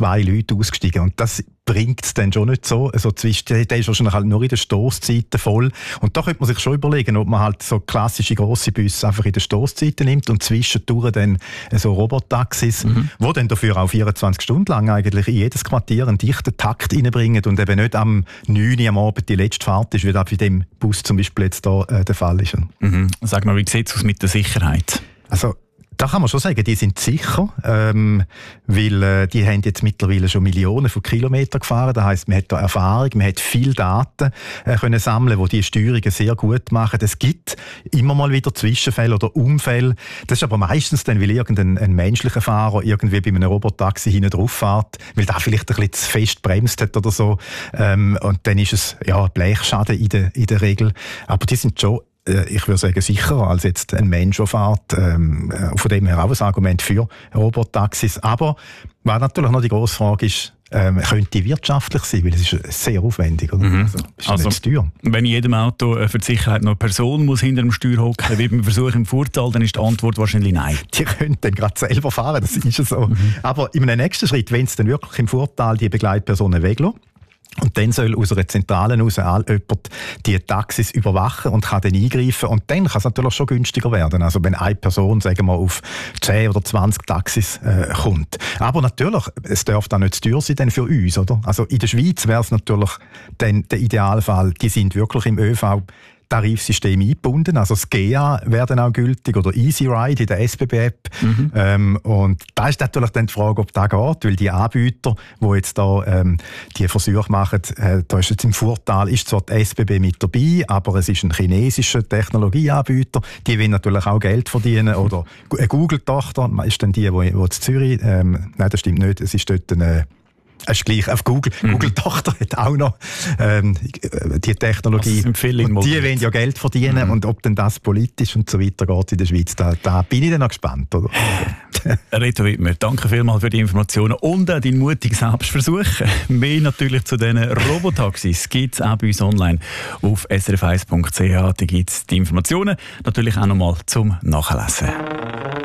2 Leute ausgestiegen. Und das bringt es dann schon nicht so. Also der ist wahrscheinlich halt nur in den Stosszeiten voll. Und da könnte man sich schon überlegen, ob man halt so klassische grosse Busse einfach in den Stosszeiten nimmt und zwischendurch dann so Robotaxis, die dann dafür auch 24 Stunden lang eigentlich in jedes Quartier einen dichten Takt reinbringen und eben nicht am 9 Uhr am Abend die letzte Fahrt ist, wie das bei dem Bus zum Beispiel jetzt da der Fall ist. Sag mal, wie sieht es aus mit der Sicherheit? Also, da kann man schon sagen, die sind sicher, weil die haben jetzt mittlerweile schon Millionen von Kilometern gefahren. Das heisst, man hat da Erfahrung, man hat viel Daten können sammeln, die Steuerungen sehr gut machen. Es gibt immer mal wieder Zwischenfälle oder Unfälle. Das ist aber meistens dann, weil irgendein menschlicher Fahrer irgendwie bei einem Robotaxi hinten drauf fährt, weil der vielleicht ein bisschen zu fest bremst hat oder so. Und dann ist es Blechschaden in der Regel. Aber die sind schon, ich würde sagen, sicherer als jetzt ein Mensch, der fährt. Von dem her auch ein Argument für Robotaxis. Aber was natürlich noch die grosse Frage ist, könnte die wirtschaftlich sein, weil es ist sehr aufwendig. Oder? Also nicht teuer. Wenn in jedem Auto für die Sicherheit noch eine Person muss hinter dem Steuer hocken, wie beim Versuch im Vorteil, dann ist die Antwort wahrscheinlich nein. Die können dann gerade selber fahren, das ist ja so. Aber in einem nächsten Schritt, wenn es dann wirklich im Vorteil die Begleitpersonen weglassen, und dann soll aus einer Zentrale heraus jemand die Taxis überwachen und kann dann eingreifen. Und dann kann es natürlich schon günstiger werden. Also wenn eine Person, sagen wir, auf 10 oder 20 Taxis kommt. Aber natürlich, es darf dann nicht zu teuer sein für uns, oder? Also in der Schweiz wäre es natürlich dann der Idealfall, die sind wirklich im ÖV Tarifsystem eingebunden, also das GEA wäre dann auch gültig oder EasyRide in der SBB-App. Und da ist natürlich dann die Frage, ob das geht, weil die Anbieter, die jetzt da die Versuche machen, da ist jetzt im Vorteil, ist zwar die SBB mit dabei, aber es ist ein chinesischer Technologieanbieter, die wollen natürlich auch Geld verdienen, oder eine Google-Tochter ist dann die in Zürich, nein, das stimmt nicht, es ist dort eine es ist gleich auf Google. Google-Tochter hat auch noch die Technologie. Und die wollen ja Geld verdienen. Und ob denn das politisch und so weiter geht in der Schweiz, da bin ich dann noch gespannt. Oder? Reto Wittmer, danke vielmals für die Informationen und auch deinen mutigen Selbstversuch. Mehr natürlich zu diesen Robotaxis gibt es auch bei uns online auf srf1.ch. Da gibt es die Informationen natürlich auch nochmal zum Nachlesen.